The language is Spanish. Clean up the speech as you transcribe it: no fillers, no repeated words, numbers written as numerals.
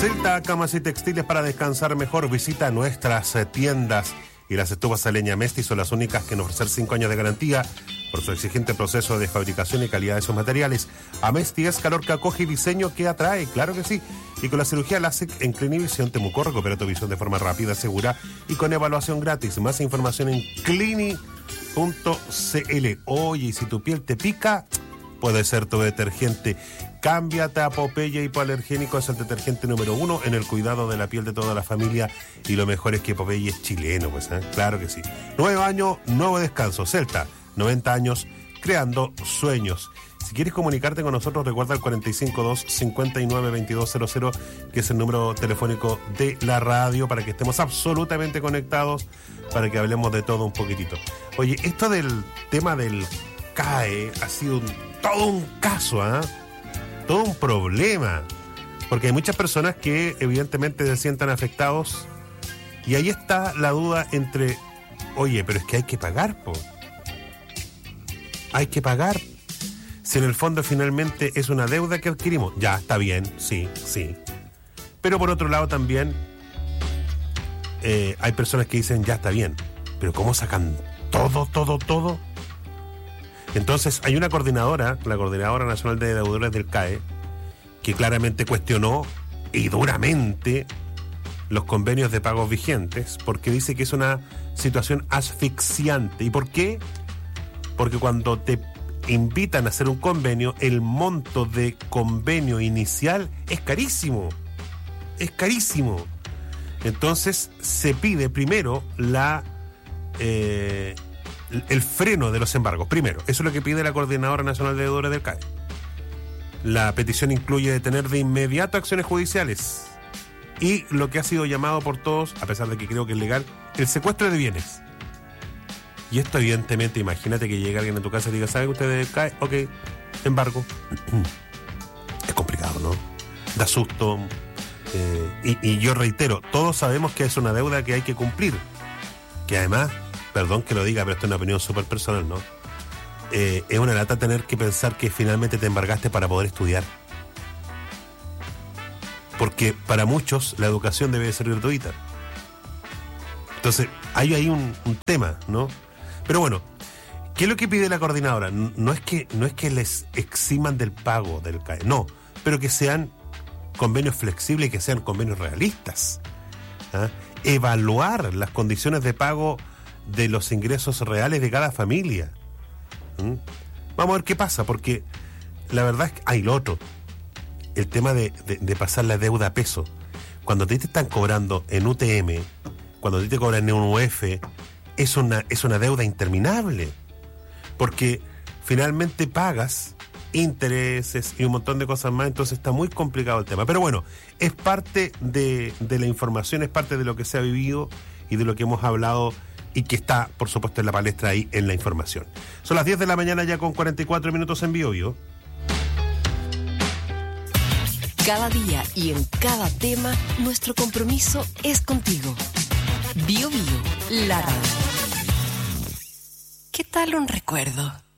Celta, camas y textiles para descansar mejor. Visita nuestras tiendas. Y las estufas a leña Mesti son las únicas que nos ofrecen 5 años de garantía por su exigente proceso de fabricación y calidad de sus materiales. Amesti es calor que acoge y diseño que atrae, claro que sí. Y con la cirugía LASIK en Clinivisión Temuco recupera tu visión de forma rápida, segura y con evaluación gratis. Más información en clini.cl. Oye, y si tu piel te pica, puede ser tu detergente. Cámbiate a Popeye Hipoalergénico, es el detergente número 1 en el cuidado de la piel de toda la familia. Y lo mejor es que Popeye es chileno, pues, ¿eh? Claro que sí. Nuevo año, nuevo descanso. Celta, 90 años, creando sueños. Si quieres comunicarte con nosotros, recuerda el 452-592200, que es el número telefónico de la radio, para que estemos absolutamente conectados, para que hablemos de todo un poquitito. Oye, esto del tema del CAE ha sido todo un caso, ¿ah? Todo un problema, porque hay muchas personas que evidentemente se sientan afectados y ahí está la duda entre, oye, pero es que hay que pagar, po. Hay que pagar. Si en el fondo finalmente es una deuda que adquirimos, ya está bien, sí. Pero por otro lado también hay personas que dicen, ya está bien, pero ¿cómo sacan todo? Entonces hay una coordinadora, la Coordinadora Nacional de Deudores del CAE, que claramente cuestionó y duramente los convenios de pagos vigentes, porque dice que es una situación asfixiante. ¿Y por qué? Porque cuando te invitan a hacer un convenio, el monto de convenio inicial es carísimo. Entonces se pide primero el freno de los embargos. Primero, eso es lo que pide la Coordinadora Nacional de Deudores del CAE. La petición incluye detener de inmediato acciones judiciales y lo que ha sido llamado por todos, a pesar de que creo que es legal, el secuestro de bienes. Y esto evidentemente, imagínate que llega alguien a tu casa y diga, ¿sabe que usted CAE? Ok, embargo. Es complicado, ¿no? Da susto. Y yo reitero, todos sabemos que es una deuda que hay que cumplir, que además, perdón que lo diga, pero esto es una opinión súper personal, ¿no? Es una lata tener que pensar que finalmente te embargaste para poder estudiar. Porque para muchos la educación debe ser gratuita. Entonces, hay ahí un tema, ¿no? Pero bueno, ¿qué es lo que pide la coordinadora? No es que les eximan del pago del CAE, no, pero que sean convenios flexibles y que sean convenios realistas. ¿Ah? Evaluar las condiciones de pago de los ingresos reales de cada familia. Vamos a ver qué pasa, porque la verdad es que hay lo otro, el tema de pasar la deuda a peso. Cuando te están cobrando en UTM, cuando te cobran en UF, es una deuda interminable, porque finalmente pagas intereses y un montón de cosas más. Entonces está muy complicado el tema, pero bueno, es parte de la información, es parte de lo que se ha vivido y de lo que hemos hablado y que está, por supuesto, en la palestra ahí en la información. Son las 10 de la mañana ya con 44 minutos en Bio. Cada día y en cada tema, nuestro compromiso es contigo. Bio, la radio. ¿Qué tal un recuerdo?